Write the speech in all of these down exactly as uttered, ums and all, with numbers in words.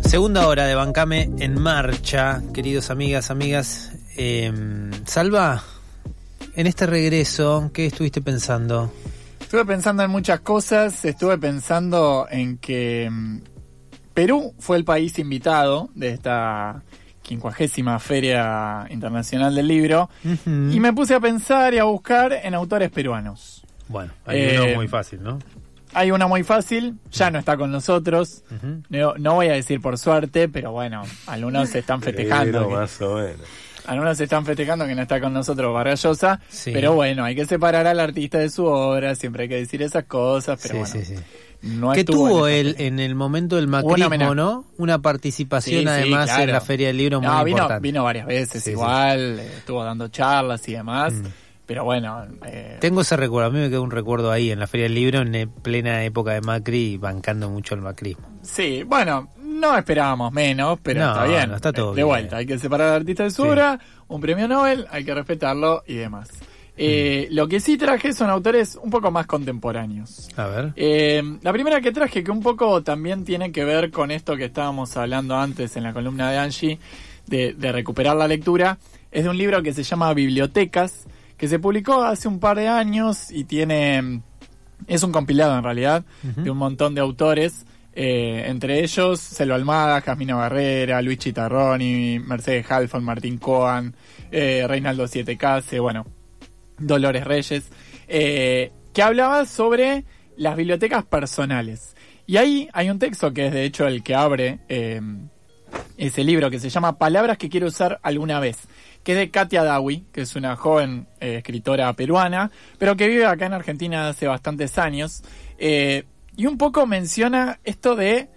Segunda hora de Bancame en marcha, queridos amigas, amigas. Eh, Salva, en este regreso, ¿qué estuviste pensando? Estuve pensando en muchas cosas. Estuve pensando en que um, Perú fue el país invitado de esta quincuagésima Feria Internacional del Libro. Uh-huh. Y me puse a pensar y a buscar en autores peruanos. Bueno, hay eh, uno muy fácil, ¿no? Hay una muy fácil, ya no está con nosotros. Uh-huh. No, no voy a decir por suerte, pero bueno, algunos se están festejando. Pero que, más o menos. Algunos se están festejando que no está con nosotros Vargas Llosa. Sí. Pero bueno, hay que separar al artista de su obra, siempre hay que decir esas cosas. Pero sí, bueno, sí, sí. No que tuvo en él en el momento del macrismo, ¿no? Una participación sí, además sí, claro. en la Feria del Libro muy no, vino, importante. Vino varias veces sí, igual, sí. Estuvo dando charlas y demás. Mm. Pero bueno... Eh... Tengo ese recuerdo, a mí me quedó un recuerdo ahí en la Feria del Libro en plena época de Macri y bancando mucho el macrismo. Sí, bueno, no esperábamos menos, pero no, está bien. No, está todo de bien. vuelta, hay que separar al artista de su sí. obra, un premio Nobel, hay que respetarlo y demás. Eh, mm. Lo que sí traje son autores un poco más contemporáneos. A ver. Eh, la primera que traje, que un poco también tiene que ver con esto que estábamos hablando antes en la columna de Angie, de, de recuperar la lectura, es de un libro que se llama Bibliotecas, que se publicó hace un par de años y tiene... Es un compilado en realidad, uh-huh. de un montón de autores, eh, entre ellos Selva Almada, Jasmina Barrera, Luis Chitarroni, Mercedes Halfon, Martín Coan, eh, Reinaldo Siete Case, bueno, Dolores Reyes, eh, que hablaba sobre las bibliotecas personales. Y ahí hay un texto que es de hecho el que abre eh, ese libro, que se llama Palabras que quiero usar alguna vez, que es de Katia Dawi, que es una joven eh, escritora peruana, pero que vive acá en Argentina hace bastantes años, eh, y un poco menciona esto de,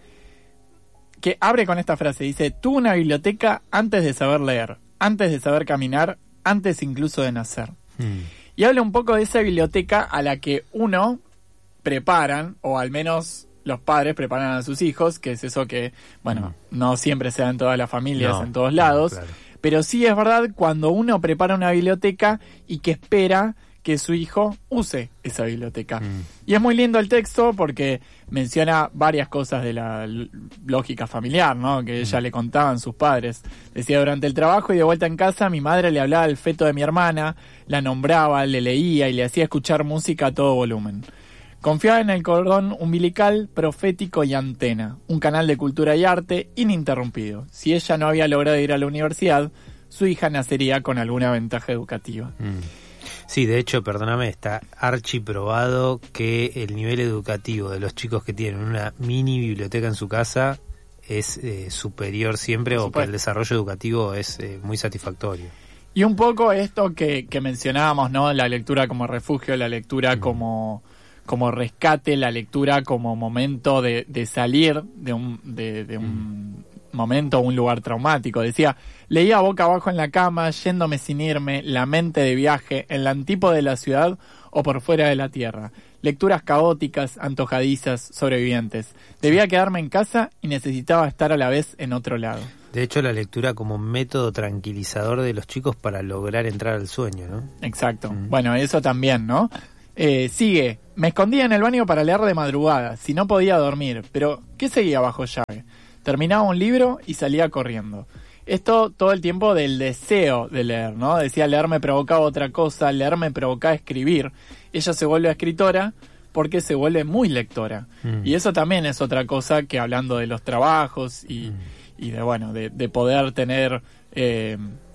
que abre con esta frase, dice, tuve una biblioteca antes de saber leer, antes de saber caminar, antes incluso de nacer. Hmm. Y habla un poco de esa biblioteca a la que uno preparan, o al menos los padres preparan a sus hijos, que es eso que, bueno, hmm. no siempre se da en todas las familias, no, en todos lados, no, claro. Pero sí es verdad cuando uno prepara una biblioteca y que espera que su hijo use esa biblioteca. Mm. Y es muy lindo el texto porque menciona varias cosas de la lógica familiar, ¿no? Que ella mm. le contaban sus padres. Decía, durante el trabajo y de vuelta en casa, mi madre le hablaba al feto de mi hermana, la nombraba, le leía y le hacía escuchar música a todo volumen. Confiaba en el cordón umbilical, profético y antena, un canal de cultura y arte ininterrumpido. Si ella no había logrado ir a la universidad, su hija nacería con alguna ventaja educativa. Mm. Sí, de hecho, perdóname, está archiprobado que el nivel educativo de los chicos que tienen una mini biblioteca en su casa es eh, superior siempre, o que el desarrollo educativo es eh, muy satisfactorio. Y un poco esto que, que mencionábamos, ¿no? La lectura como refugio, la lectura mm. como... como rescate, la lectura como momento de, de salir de un, de, de un mm. momento o un lugar traumático. Decía, leía boca abajo en la cama, yéndome sin irme, la mente de viaje, en la antípoda de la ciudad o por fuera de la tierra. Lecturas caóticas, antojadizas, sobrevivientes. Debía quedarme en casa y necesitaba estar a la vez en otro lado. De hecho, la lectura como método tranquilizador de los chicos para lograr entrar al sueño, ¿no? Exacto. Mm. Bueno, eso también, ¿no? Eh, sigue, me escondía en el baño para leer de madrugada, si no podía dormir, pero ¿qué seguía bajo llave? Terminaba un libro y salía corriendo. Esto todo el tiempo del deseo de leer, ¿no? Decía, leer me provocaba otra cosa, leer me provocaba escribir. Ella se vuelve escritora porque se vuelve muy lectora. Mm. Y eso también es otra cosa que, hablando de los trabajos y, mm. y de, bueno, de, de poder tener... Eh,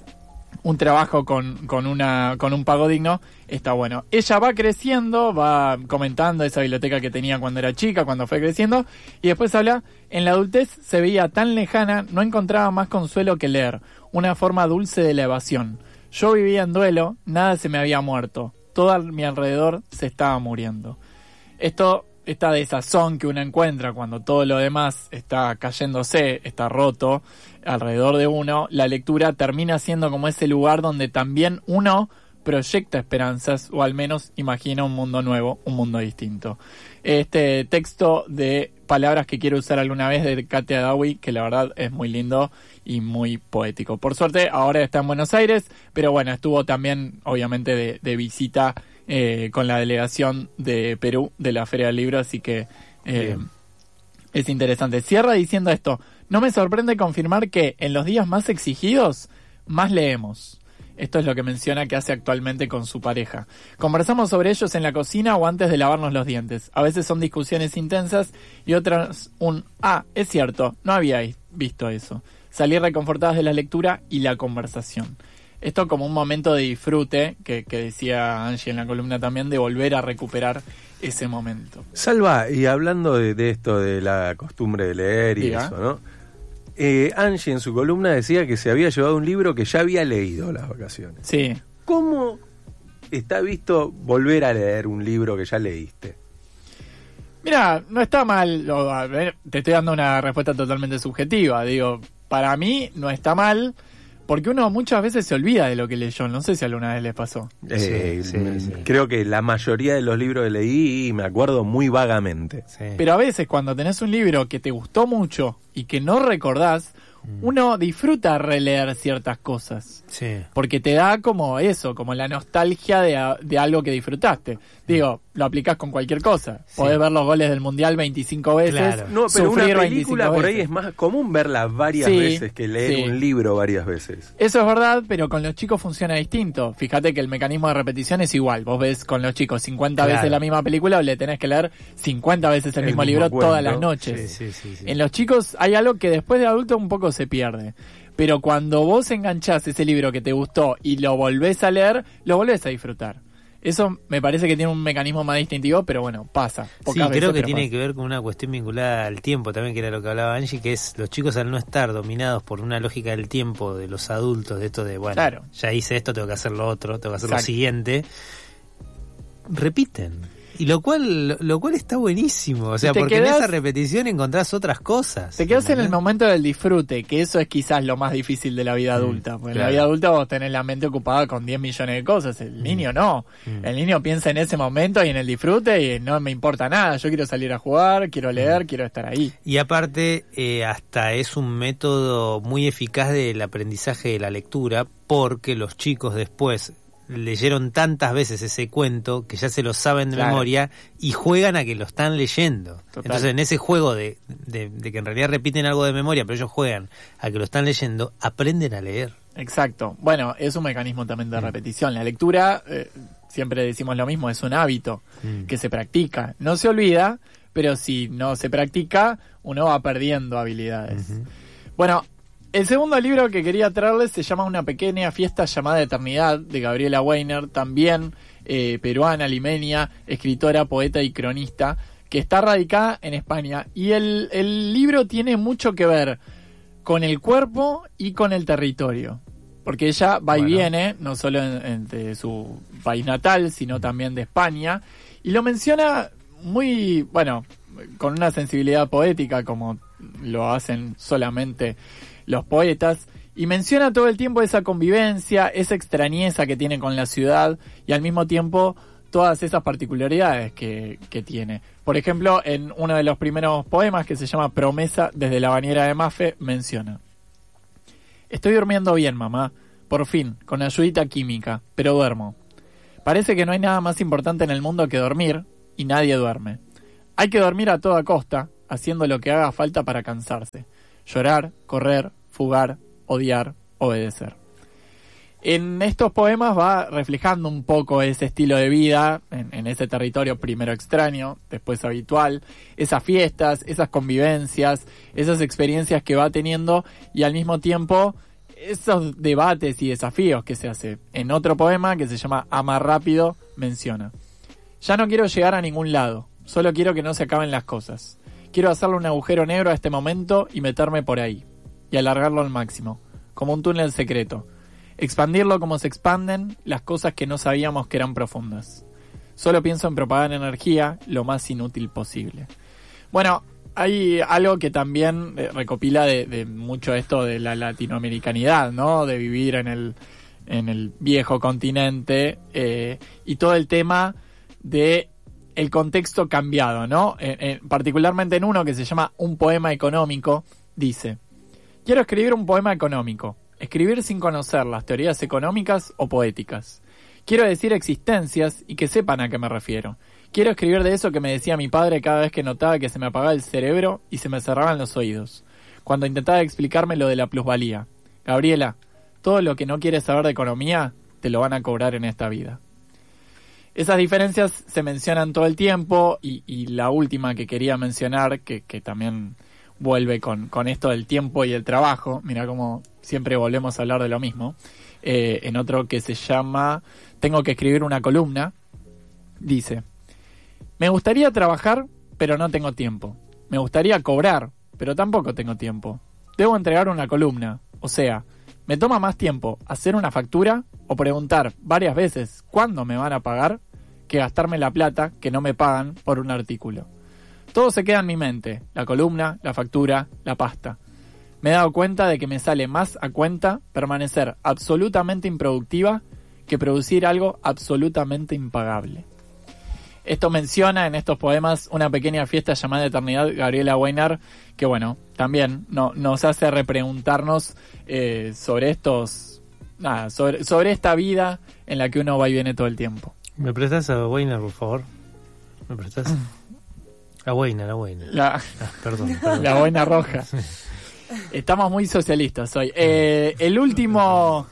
un trabajo con, con una con un pago digno, está bueno. Ella va creciendo, va comentando esa biblioteca que tenía cuando era chica, cuando fue creciendo, y después habla, en la adultez se veía tan lejana, no encontraba más consuelo que leer, una forma dulce de la evasión. Yo vivía en duelo, nada se me había muerto, todo a mi alrededor se estaba muriendo. Esto, esta desazón que uno encuentra cuando todo lo demás está cayéndose, está roto alrededor de uno, la lectura termina siendo como ese lugar donde también uno proyecta esperanzas, o al menos imagina un mundo nuevo, un mundo distinto. Este texto de Palabras que quiero usar alguna vez, de Katia Dawi, que la verdad es muy lindo y muy poético. Por suerte ahora está en Buenos Aires, pero bueno, estuvo también obviamente de, de visita eh, con la delegación de Perú de la Feria del Libro, así que eh, Es interesante. Cierra diciendo esto: no me sorprende confirmar que en los días más exigidos, más leemos. Esto es lo que menciona que hace actualmente con su pareja. Conversamos sobre ellos en la cocina o antes de lavarnos los dientes. A veces son discusiones intensas y otras un, ah, es cierto, no habíais visto eso. Salir reconfortadas de la lectura y la conversación. Esto como un momento de disfrute, que, que decía Angie en la columna también, de volver a recuperar ese momento. Salva, y hablando de, de esto de la costumbre de leer y Diga. eso, ¿no? Eh, Angie en su columna decía que se había llevado un libro que ya había leído las vacaciones. Sí. ¿Cómo está visto volver a leer un libro que ya leíste? Mira, no está mal, lo, a ver, te estoy dando una respuesta totalmente subjetiva. Digo, para mí no está mal, porque uno muchas veces se olvida de lo que leyó. No sé si alguna vez les pasó. Eh, sí, sí, sí. Creo que la mayoría de los libros que leí me acuerdo muy vagamente. Sí. Pero a veces cuando tenés un libro que te gustó mucho y que no recordás, uno disfruta releer ciertas cosas. Sí. Porque te da como eso, como la nostalgia de, de algo que disfrutaste. Digo, lo aplicás con cualquier cosa. Sí. Podés ver los goles del Mundial veinticinco veces. Claro. No, pero una película por ahí es más común verla varias sí, veces que leer sí. un libro varias veces. Eso es verdad, pero con los chicos funciona distinto. Fíjate que el mecanismo de repetición es igual. Vos ves con los chicos cincuenta claro. veces la misma película o le tenés que leer cincuenta veces el, el mismo, mismo libro cuento. todas las noches. Sí, sí, sí, sí. En los chicos hay algo que después de adulto un poco se pierde. Pero cuando vos enganchás ese libro que te gustó y lo volvés a leer, lo volvés a disfrutar. Eso me parece que tiene un mecanismo más distintivo, pero bueno, pasa. Sí, creo que tiene pasa. que ver con una cuestión vinculada al tiempo también, que era lo que hablaba Angie, que es los chicos al no estar dominados por una lógica del tiempo de los adultos, de esto de, bueno, claro. ya hice esto, tengo que hacer lo otro, tengo que hacer Exacto. lo siguiente, repiten. Y lo cual lo cual está buenísimo, o sea, porque quedás, en esa repetición encontrás otras cosas. Te quedas en el momento del disfrute, que eso es quizás lo más difícil de la vida adulta. Mm, porque claro. en la vida adulta vos tenés la mente ocupada con diez millones de cosas, el mm. niño no. Mm. El niño piensa en ese momento y en el disfrute y no me importa nada, yo quiero salir a jugar, quiero leer, mm. quiero estar ahí. Y aparte, eh, hasta es un método muy eficaz del aprendizaje de la lectura, porque los chicos después leyeron tantas veces ese cuento que ya se lo saben de claro. memoria y juegan a que lo están leyendo. Total. Entonces en ese juego de, de, de que en realidad repiten algo de memoria, pero ellos juegan a que lo están leyendo, aprenden a leer. Exacto. Bueno, es un mecanismo también de mm. repetición. La lectura, eh, siempre decimos lo mismo, es un hábito mm. que se practica. No se olvida, pero si no se practica, uno va perdiendo habilidades. Uh-huh. Bueno, el segundo libro que quería traerles se llama Una pequeña fiesta llamada Eternidad, de Gabriela Weiner, también eh, peruana, limeña, escritora, poeta y cronista, que está radicada en España. Y el, el libro tiene mucho que ver con el cuerpo y con el territorio, porque ella va bueno. y viene, no solo en, en, de su país natal, sino también de España, y lo menciona muy, bueno, con una sensibilidad poética, como lo hacen solamente los poetas, y menciona todo el tiempo esa convivencia, esa extrañeza que tiene con la ciudad y al mismo tiempo todas esas particularidades que, que tiene. Por ejemplo, en uno de los primeros poemas, que se llama Promesa desde la bañera de Mafe, menciona: estoy durmiendo bien, mamá, por fin, con ayudita química, pero duermo. Parece que no hay nada más importante en el mundo que dormir, y nadie duerme. Hay que dormir a toda costa, haciendo lo que haga falta para cansarse. Llorar, correr, fugar, odiar, obedecer. En estos poemas va reflejando un poco ese estilo de vida, en, en ese territorio primero extraño, después habitual, esas fiestas, esas convivencias, esas experiencias que va teniendo y al mismo tiempo esos debates y desafíos que se hace. En otro poema que se llama Amar rápido menciona: ya no quiero llegar a ningún lado, solo quiero que no se acaben las cosas. Quiero hacerle un agujero negro a este momento y meterme por ahí, y alargarlo al máximo, como un túnel secreto. Expandirlo como se expanden las cosas que no sabíamos que eran profundas. Solo pienso en propagar energía lo más inútil posible. Bueno, hay algo que también eh, recopila de, de mucho esto de la latinoamericanidad, ¿no? De vivir en el, en el viejo continente, eh, y todo el tema de el contexto cambiado, ¿no? Eh, eh, particularmente en uno que se llama Un poema económico, dice: quiero escribir un poema económico, escribir sin conocer las teorías económicas o poéticas. Quiero decir existencias y que sepan a qué me refiero. Quiero escribir de eso que me decía mi padre cada vez que notaba que se me apagaba el cerebro y se me cerraban los oídos, cuando intentaba explicarme lo de la plusvalía. Gabriela, todo lo que no quieres saber de economía, te lo van a cobrar en esta vida. Esas diferencias se mencionan todo el tiempo y, y la última que quería mencionar, que, que también vuelve con, con esto del tiempo y el trabajo, mira cómo siempre volvemos a hablar de lo mismo, eh, en otro que se llama Tengo que escribir una columna, dice: me gustaría trabajar, pero no tengo tiempo. Me gustaría cobrar, pero tampoco tengo tiempo. Debo entregar una columna, o sea, me toma más tiempo hacer una factura o preguntar varias veces cuándo me van a pagar que gastarme la plata que no me pagan por un artículo. Todo se queda en mi mente, la columna, la factura, la pasta. Me he dado cuenta de que me sale más a cuenta permanecer absolutamente improductiva que producir algo absolutamente impagable. Esto menciona en estos poemas una pequeña fiesta llamada Eternidad, Gabriela Weinert, que bueno, también no, nos hace repreguntarnos eh, sobre estos, nada, sobre, sobre esta vida en la que uno va y viene todo el tiempo. ¿Me prestas a Weinert, por favor? ¿Me prestas? A Weinert, a Weinert. La, ah, perdón, perdón. La Weinert roja. Estamos muy socialistas hoy. Eh, el último,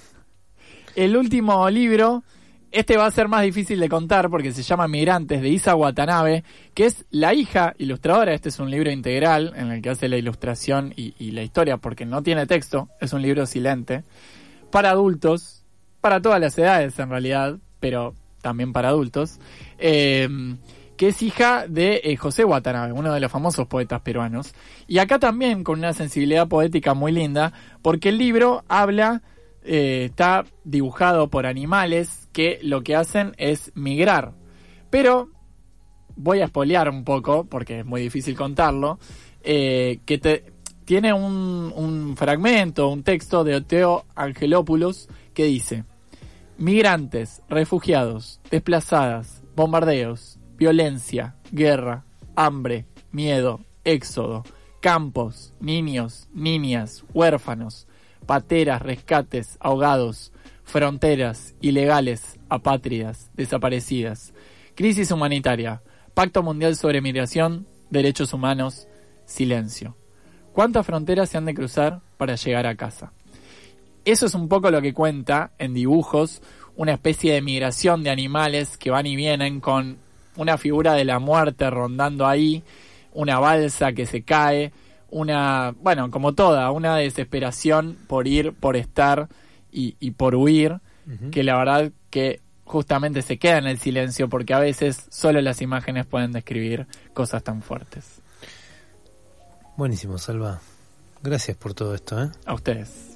el último libro... Este va a ser más difícil de contar porque se llama Migrantes, de Isa Watanabe, que es la hija ilustradora. Este es un libro integral en el que hace la ilustración y, y la historia, porque no tiene texto, es un libro silente, para adultos, para todas las edades en realidad, pero también para adultos, eh, que es hija de eh, José Watanabe, uno de los famosos poetas peruanos. Y acá también con una sensibilidad poética muy linda, porque el libro habla... Eh, está dibujado por animales que lo que hacen es migrar, pero voy a spoilear un poco porque es muy difícil contarlo, eh, que te, tiene un, un fragmento, un texto de Oteo Angelopoulos que dice: migrantes, refugiados, desplazadas, bombardeos, violencia, guerra, hambre, miedo, éxodo, campos, niños, niñas, huérfanos, pateras, rescates, ahogados, fronteras, ilegales, apátridas, desaparecidas, crisis humanitaria, Pacto Mundial sobre Migración, Derechos Humanos, silencio. ¿Cuántas fronteras se han de cruzar para llegar a casa? Eso es un poco lo que cuenta en dibujos, una especie de migración de animales que van y vienen con una figura de la muerte rondando ahí, una balsa que se cae, una, bueno, como toda, una desesperación por ir, por estar y, y por huir, uh-huh. que la verdad que justamente se queda en el silencio porque a veces solo las imágenes pueden describir cosas tan fuertes. Buenísimo, Salva. Gracias por todo esto, ¿eh? A ustedes.